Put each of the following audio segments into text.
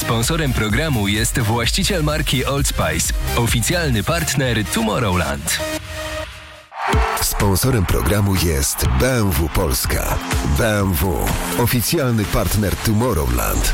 Sponsorem programu jest właściciel marki Old Spice, oficjalny partner Tomorrowland. Sponsorem programu jest BMW Polska. BMW, oficjalny partner Tomorrowland.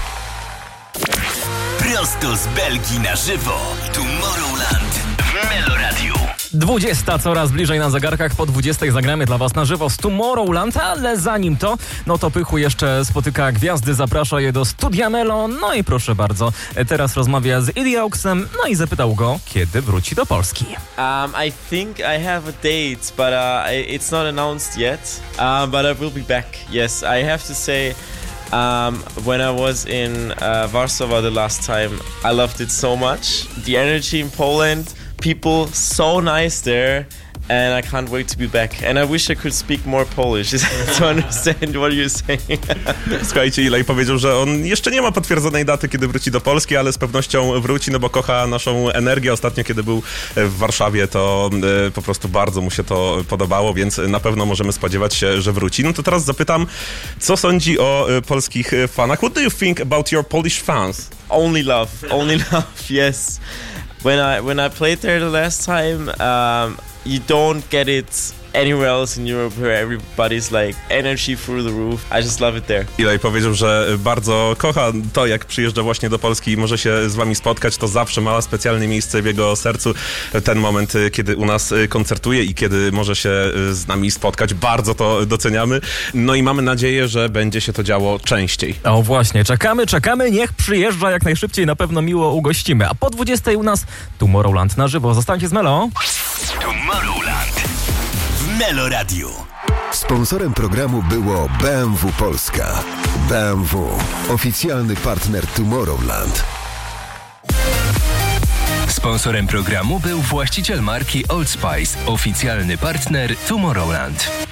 Prosto z Belgii na żywo. Tomorrowland w Meloradiu. 20 coraz bliżej na zegarkach, po 20 zagramy dla Was na żywo z Tomorrowland, ale zanim to, no to Pychu jeszcze spotyka gwiazdy, zaprasza je do Studia Melo, no i proszę bardzo, teraz rozmawia z Idiauxem, no i zapytał go, kiedy wróci do Polski. I think I have a date, but it's not announced yet, but I will be back, yes. I have to say, when I was in Warsaw the last time, I loved it so much. The energy in Poland, people so nice there, and I can't wait to be back. And I wish I could speak more Polish to understand what you're saying. Słuchajcie, Eli powiedział, że on jeszcze nie ma potwierdzonej daty, kiedy wróci do Polski, ale z pewnością wróci, no bo kocha naszą energię. Ostatnio, kiedy był w Warszawie, to po prostu bardzo mu się to podobało, więc na pewno możemy spodziewać się, że wróci. No to teraz zapytam, co sądzi o polskich fanach? What do you think about your Polish fans? Only love, yes. When I played there the last time, you don't get it anywhere else in Europe where everybody's like energy through the roof. I just love it there. Eli powiedział, że bardzo kocha to, jak przyjeżdża właśnie do Polski i może się z wami spotkać. To zawsze ma specjalne miejsce w jego sercu. Ten moment, kiedy u nas koncertuje i kiedy może się z nami spotkać. Bardzo to doceniamy. No i mamy nadzieję, że będzie się to działo częściej. O właśnie, czekamy, niech przyjeżdża jak najszybciej, na pewno miło ugościmy. A po 20 u nas Tomorrowland na żywo. Zostańcie z Melo. Tomorrowland w Meloradiu. Sponsorem programu było BMW Polska. BMW, oficjalny partner Tomorrowland. Sponsorem programu był właściciel marki Old Spice, oficjalny partner Tomorrowland.